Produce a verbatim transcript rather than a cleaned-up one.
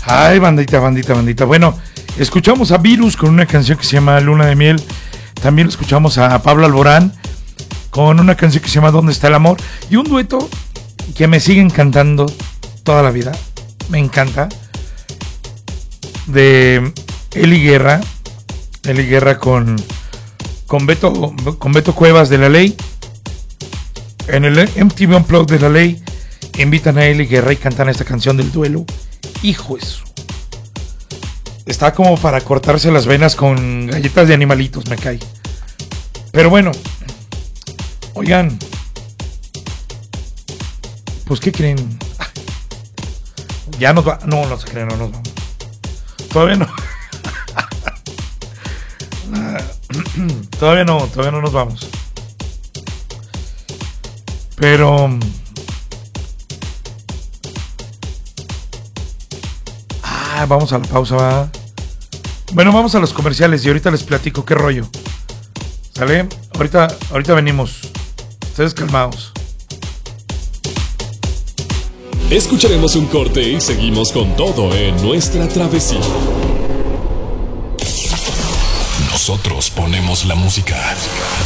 Ay, bandita, bandita, bandita. Bueno, escuchamos a Virus con una canción que se llama Luna de Miel. También escuchamos a Pablo Alborán con una canción que se llama ¿Dónde está el amor? Y un dueto que me sigue encantando toda la vida. Me encanta. De Eli Guerra. Eli Guerra con, con, Beto, con Beto Cuevas de La Ley. En el M T V Unplugged de La Ley invitan a Eli Guerra y cantan esta canción del duelo. Hijo eso. Está como para cortarse las venas con galletas de animalitos, me cae. Pero bueno. Oigan. Pues, ¿qué creen? Ya nos va. No, no se creen, no nos vamos. Todavía no. Todavía no, todavía no nos vamos. Pero... Ah, vamos a la pausa, ¿va? Bueno, vamos a los comerciales y ahorita les platico qué rollo. ¿Sale? Ahorita, ahorita venimos. Ustedes calmados. Escucharemos un corte y seguimos con todo en nuestra travesía. Nosotros ponemos la música.